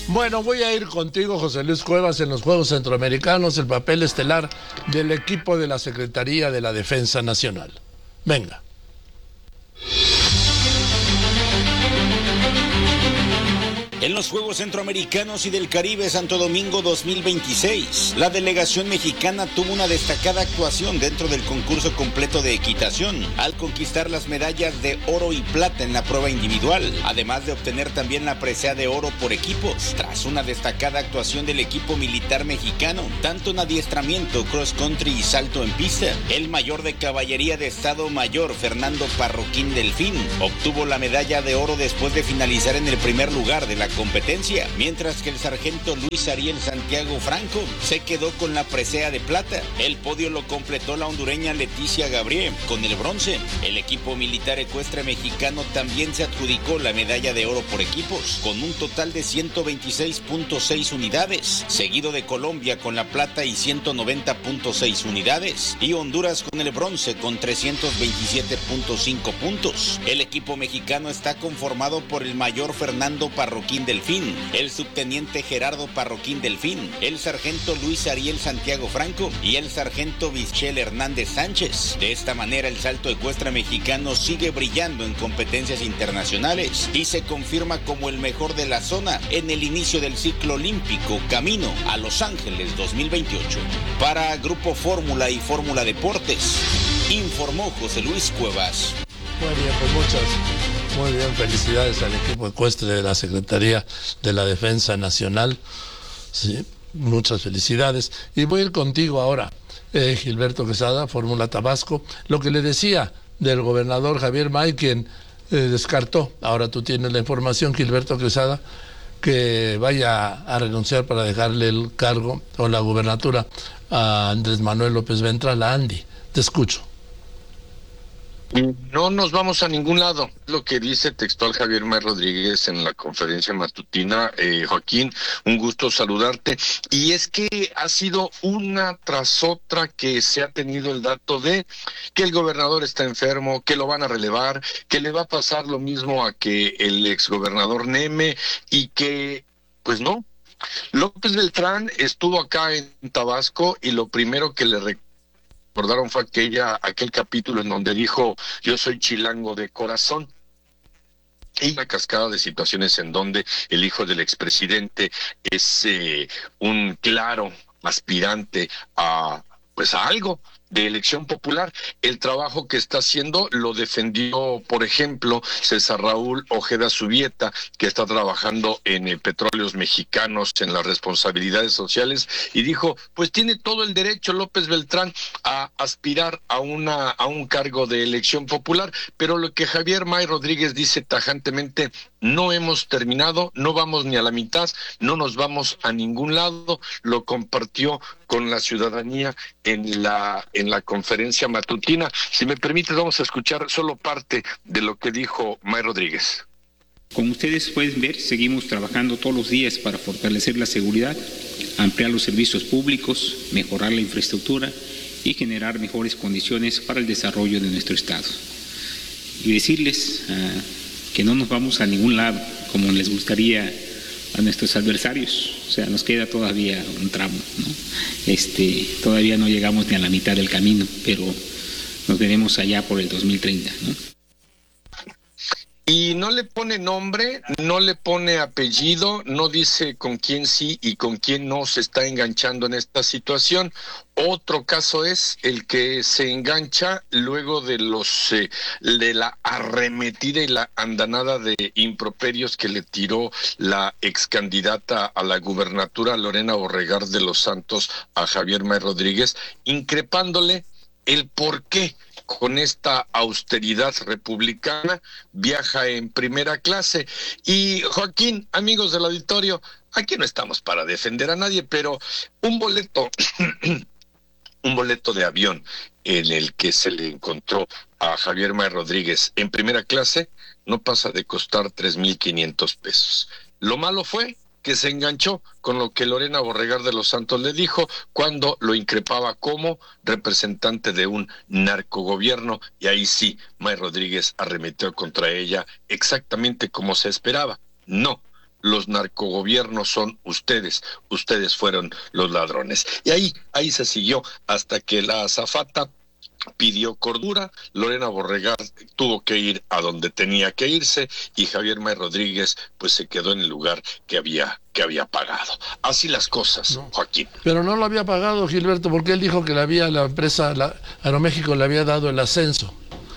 Bueno, voy a ir contigo, José Luis Cuevas, en los Juegos Centroamericanos, el papel estelar del equipo de la Secretaría de la Defensa Nacional. Venga. En los Juegos Centroamericanos y del Caribe Santo Domingo 2026, la delegación mexicana tuvo una destacada actuación dentro del concurso completo de equitación, al conquistar las medallas de oro y plata en la prueba individual, además de obtener también la presea de oro por equipos, tras una destacada actuación del equipo militar mexicano, tanto en adiestramiento, cross country y salto en pista. El mayor de caballería de Estado Mayor, Fernando Parroquín Delfín, obtuvo la medalla de oro después de finalizar en el primer lugar de la competencia, mientras que el sargento Luis Ariel Santiago Franco se quedó con la presea de plata. El podio lo completó la hondureña Leticia Gabriel con el bronce. El equipo militar ecuestre mexicano también se adjudicó la medalla de oro por equipos, con un total de 126.6 unidades, seguido de Colombia con la plata y 190.6 unidades, y Honduras con el bronce con 327.5 puntos. El equipo mexicano está conformado por el mayor Fernando Parroquín Delfín, el subteniente Gerardo Parroquín Delfín, el sargento Luis Ariel Santiago Franco y el sargento Michel Hernández Sánchez. De esta manera, el salto ecuestre mexicano sigue brillando en competencias internacionales y se confirma como el mejor de la zona en el inicio del ciclo olímpico camino a Los Ángeles 2028. Para Grupo Fórmula y Fórmula Deportes, informó José Luis Cuevas. Muy bien, pues muy bien, felicidades al equipo ecuestre de la Secretaría de la Defensa Nacional. Sí, muchas felicidades. Y voy a ir contigo ahora, Gilberto Quesada, Fórmula Tabasco. Lo que le decía del gobernador Javier May, quien descartó, ahora tú tienes la información, Gilberto Quesada, que vaya a renunciar para dejarle el cargo o la gubernatura a Andrés Manuel López Ventral, a Andy. Te escucho. No nos vamos a ningún lado, lo que dice textual Javier May Rodríguez en la conferencia matutina. Joaquín, un gusto saludarte. Y es que ha sido una tras otra que se ha tenido el dato de que el gobernador está enfermo, que lo van a relevar, que le va a pasar lo mismo a que el exgobernador Neme, y que, pues no. López Beltrán estuvo acá en Tabasco y lo primero que le recordaron fue aquel capítulo en donde dijo: yo soy chilango de corazón. Y una cascada de situaciones en donde el hijo del expresidente es un claro aspirante a algo de elección popular. El trabajo que está haciendo lo defendió, por ejemplo, César Raúl Ojeda Subieta, que está trabajando en Petróleos Mexicanos, en las responsabilidades sociales, y dijo, pues tiene todo el derecho López Beltrán a aspirar a un cargo de elección popular, pero lo que Javier May Rodríguez dice tajantemente: no hemos terminado, no vamos ni a la mitad, no nos vamos a ningún lado. Lo compartió con la ciudadanía en la conferencia matutina. Si me permite, vamos a escuchar solo parte de lo que dijo May Rodríguez. Como ustedes pueden ver, seguimos trabajando todos los días para fortalecer la seguridad, ampliar los servicios públicos, mejorar la infraestructura y generar mejores condiciones para el desarrollo de nuestro Estado. Y decirles que no nos vamos a ningún lado, como les gustaría a nuestros adversarios. O sea, nos queda todavía un tramo, ¿no? Todavía no llegamos ni a la mitad del camino, pero nos veremos allá por el 2030, ¿no? Y no le pone nombre, no le pone apellido, no dice con quién sí y con quién no se está enganchando en esta situación. Otro caso es el que se engancha luego de de la arremetida y la andanada de improperios que le tiró la ex candidata a la gubernatura Lorena Borregar de los Santos a Javier May Rodríguez, increpándole el por qué con esta austeridad republicana viaja en primera clase. Y Joaquín, amigos del auditorio, aquí no estamos para defender a nadie, pero un boleto de avión en el que se le encontró a Javier May Rodríguez en primera clase no pasa de costar 3,500 pesos. Lo malo fue que se enganchó con lo que Lorena Borregar de los Santos le dijo cuando lo increpaba como representante de un narcogobierno, y ahí sí, May Rodríguez arremetió contra ella exactamente como se esperaba. No, los narcogobiernos son ustedes fueron los ladrones. Y ahí se siguió hasta que la azafata pidió cordura, Lorena Borregar tuvo que ir a donde tenía que irse y Javier May Rodríguez pues se quedó en el lugar que había pagado. Así las cosas, no, Joaquín. Pero no lo había pagado, Gilberto, porque él dijo que la empresa Aeroméxico le había dado el ascenso.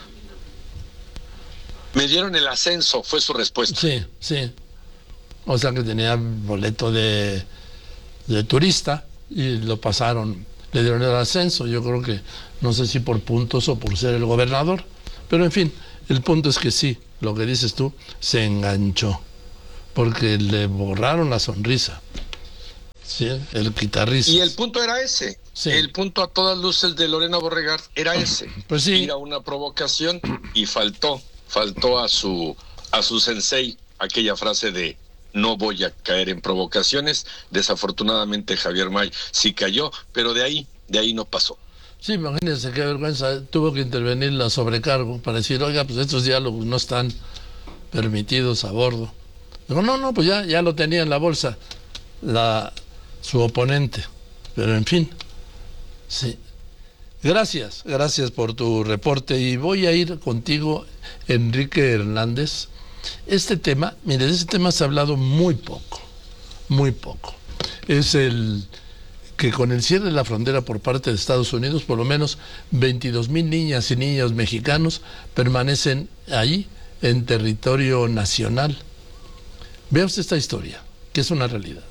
Me dieron el ascenso, fue su respuesta. Sí. O sea que tenía boleto de turista y lo pasaron, le dieron el ascenso. Yo creo que, no sé si por puntos o por ser el gobernador, pero en fin, el punto es que sí, lo que dices tú, se enganchó, porque le borraron la sonrisa. Sí, el guitarrista. Y el punto era ese. Sí. El punto a todas luces de Lorena Borregar era ese. Pues sí. Ir a una provocación y faltó a su sensei aquella frase de no voy a caer en provocaciones. Desafortunadamente Javier May sí cayó, pero de ahí no pasó. Sí, imagínense qué vergüenza, tuvo que intervenir la sobrecargo para decir, oiga, pues estos diálogos no están permitidos a bordo. Digo, no, pues ya lo tenía en la bolsa su oponente, pero en fin, sí. Gracias por tu reporte y voy a ir contigo, Enrique Hernández. Este tema se ha hablado muy poco. Es el que con el cierre de la frontera por parte de Estados Unidos, por lo menos 22,000 niñas y niños mexicanos permanecen ahí en territorio nacional. Vea usted esta historia, que es una realidad.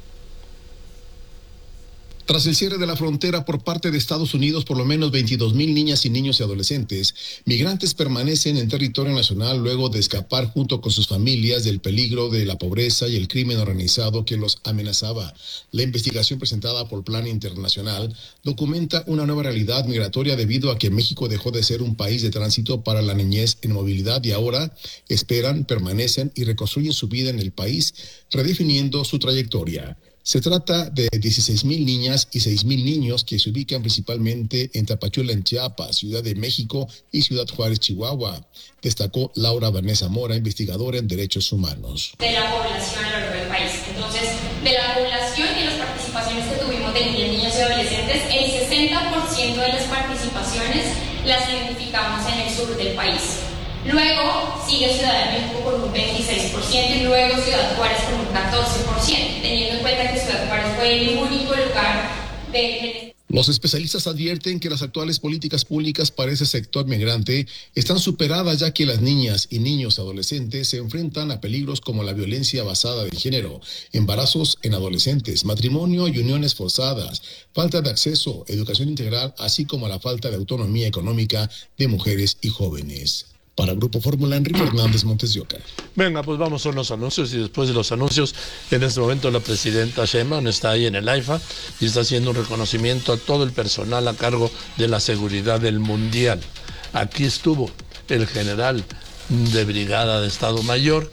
Tras el cierre de la frontera por parte de Estados Unidos, por lo menos 22,000 niñas y niños y adolescentes migrantes permanecen en territorio nacional luego de escapar junto con sus familias del peligro de la pobreza y el crimen organizado que los amenazaba. La investigación presentada por Plan Internacional documenta una nueva realidad migratoria debido a que México dejó de ser un país de tránsito para la niñez en movilidad y ahora esperan, permanecen y reconstruyen su vida en el país, redefiniendo su trayectoria. Se trata de 16,000 niñas y 6,000 niños que se ubican principalmente en Tapachula, en Chiapas, Ciudad de México y Ciudad Juárez, Chihuahua, destacó Laura Vanessa Mora, investigadora en Derechos Humanos. De la población a lo largo del país. Entonces, de la población y las participaciones que tuvimos de niñas, niños y adolescentes, el 60% de las participaciones las identificamos en el sur del país. Luego sigue Ciudad de México con un 26% y luego Ciudad Juárez con un 14%, teniendo en cuenta que Ciudad Juárez fue el único lugar de... Los especialistas advierten que las actuales políticas públicas para ese sector migrante están superadas, ya que las niñas y niños adolescentes se enfrentan a peligros como la violencia basada en género, embarazos en adolescentes, matrimonio y uniones forzadas, falta de acceso, educación integral, así como la falta de autonomía económica de mujeres y jóvenes. Para Grupo Fórmula, Enrique Hernández, Montes de Oca. Venga, pues vamos con los anuncios y después de los anuncios, en este momento la presidenta Sheinbaum está ahí en el AIFA y está haciendo un reconocimiento a todo el personal a cargo de la seguridad del Mundial. Aquí estuvo el general de brigada de Estado Mayor,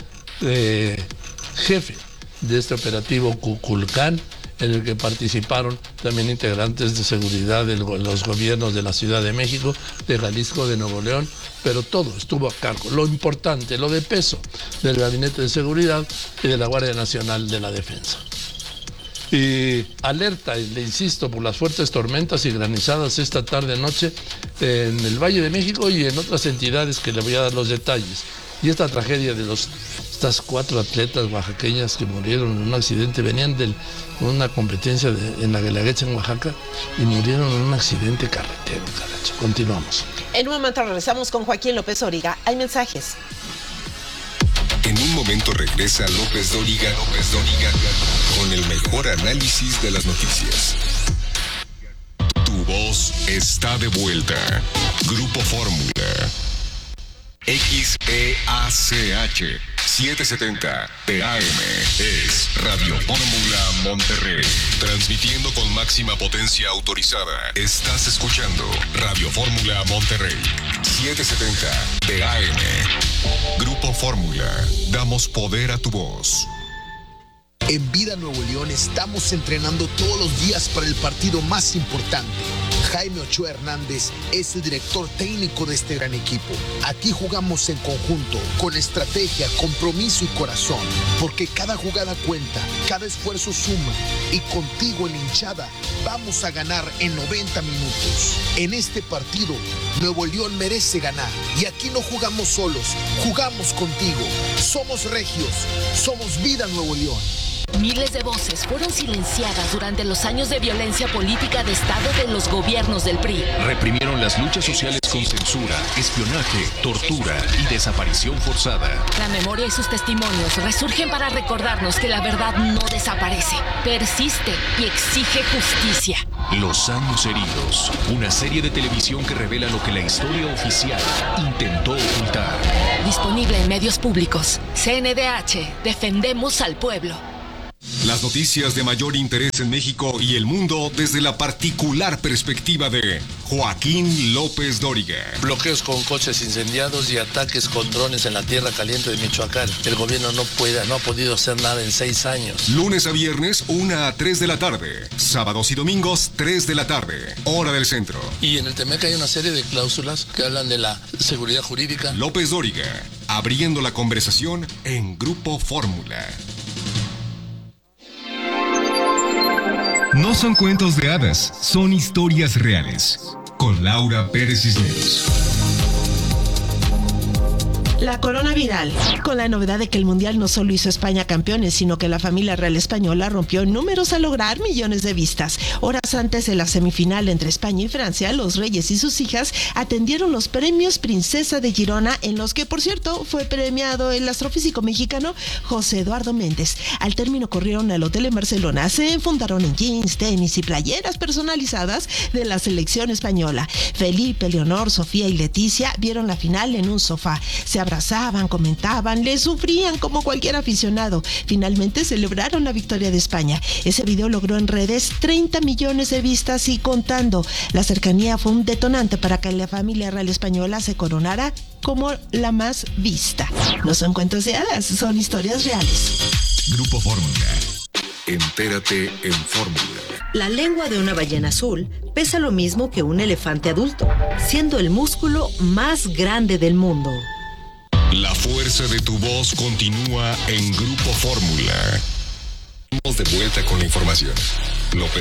jefe de este operativo Cuculcán, en el que participaron también integrantes de seguridad de los gobiernos de la Ciudad de México, de Jalisco, de Nuevo León, pero todo estuvo a cargo. Lo importante, lo de peso del Gabinete de Seguridad y de la Guardia Nacional de la Defensa. Y alerta, y le insisto, por las fuertes tormentas y granizadas esta tarde-noche en el Valle de México y en otras entidades que le voy a dar los detalles. Y esta tragedia de estas 4 atletas oaxaqueñas que murieron en un accidente, venían de una competencia en la Guelaguetza en Oaxaca y murieron en un accidente carretero, caracho. Continuamos. En un momento regresamos con Joaquín López Dóriga. Hay mensajes. En un momento regresa López Dóriga con el mejor análisis de las noticias. Tu voz está de vuelta. Grupo Fórmula. XEACH 770 TAM es Radio Fórmula Monterrey, transmitiendo con máxima potencia autorizada. Estás escuchando Radio Fórmula Monterrey 770 TAM. Grupo Fórmula, damos poder a tu voz. En Vida Nuevo León estamos entrenando todos los días para el partido más importante. Jaime Ochoa Hernández es el director técnico de este gran equipo. Aquí jugamos en conjunto, con estrategia, compromiso y corazón, porque cada jugada cuenta, cada esfuerzo suma, y contigo en la hinchada vamos a ganar en 90 minutos. En este partido, Nuevo León merece ganar, y aquí no jugamos solos, jugamos contigo. Somos regios, somos Vida Nuevo León. Miles de voces fueron silenciadas durante los años de violencia política de Estado de los gobiernos del PRI. Reprimieron las luchas sociales con censura, espionaje, tortura y desaparición forzada. La memoria y sus testimonios resurgen para recordarnos que la verdad no desaparece, persiste y exige justicia. Los años heridos, una serie de televisión que revela lo que la historia oficial intentó ocultar. Disponible en medios públicos. CNDH, defendemos al pueblo. Las noticias de mayor interés en México y el mundo desde la particular perspectiva de Joaquín López Dóriga. Bloqueos con coches incendiados y ataques con drones en la tierra caliente de Michoacán. El gobierno no ha podido hacer nada en 6 años. Lunes a viernes, 1 a 3 de la tarde. Sábados y domingos, 3 de la tarde. Hora del centro. Y en el TEMEC hay una serie de cláusulas que hablan de la seguridad jurídica. López Dóriga, abriendo la conversación en Grupo Fórmula. No son cuentos de hadas, son historias reales. Con Laura Pérez Cisneros. La corona viral, con la novedad de que el Mundial no solo hizo a España campeones, sino que la familia real española rompió números al lograr millones de vistas. Horas antes de la semifinal entre España y Francia, los reyes y sus hijas atendieron los premios Princesa de Girona, en los que, por cierto, fue premiado el astrofísico mexicano José Eduardo Méndez. Al término corrieron al hotel en Barcelona, se enfundaron en jeans, tenis y playeras personalizadas de la selección española. Felipe, Leonor, Sofía y Leticia vieron la final en un sofá. Se abrazaban, comentaban, le sufrían como cualquier aficionado. Finalmente celebraron la victoria de España. Ese video logró en redes 30 millones de vistas y contando. La cercanía fue un detonante para que la familia real española se coronara como la más vista. No son cuentos de hadas, son historias reales. Grupo Fórmula. Entérate en Fórmula. La lengua de una ballena azul pesa lo mismo que un elefante adulto, siendo el músculo más grande del mundo. La fuerza de tu voz continúa en Grupo Fórmula. Vamos de vuelta con la información. López